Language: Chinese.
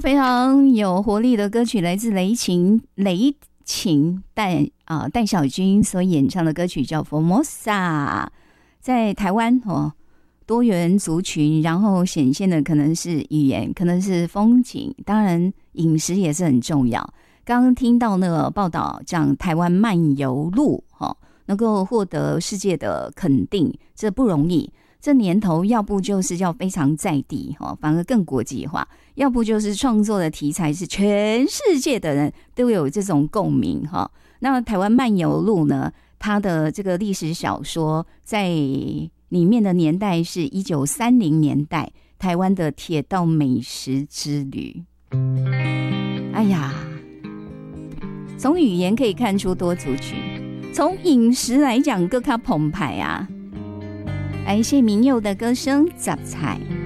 非常有活力的歌曲，来自雷琴戴小军所演唱的歌曲叫《Formosa》。在台湾多元族群，然后显现的可能是语言，可能是风景，当然饮食也是很重要。刚刚听到那个报道，讲台湾漫游路能够获得世界的肯定，这不容易。这年头要不就是要非常在地反而更国际化，要不就是创作的题材是全世界的人都有这种共鸣那台湾漫游录呢，它的这个历史小说在里面的年代是1930年代台湾的铁道美食之旅。哎呀，从语言可以看出多族群，从饮食来讲更加澎湃啊。来，谢明佑的歌声《杂菜》。